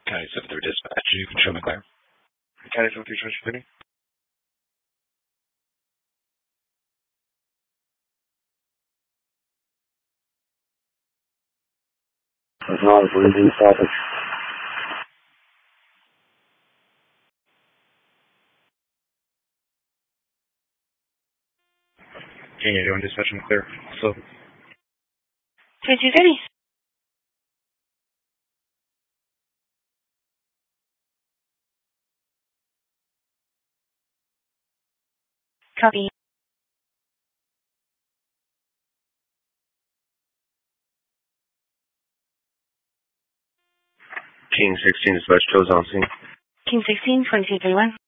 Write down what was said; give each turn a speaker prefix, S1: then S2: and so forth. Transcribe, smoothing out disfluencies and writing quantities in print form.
S1: County 73 dispatch, you can show me clear. County 73 transmitting.
S2: That's not a reduced traffic.
S1: Can you do on dispatch? I'm clear. So.
S3: 2230. Copy.
S1: King 16 dispatch, Joe's on scene.
S3: King 16, 2231.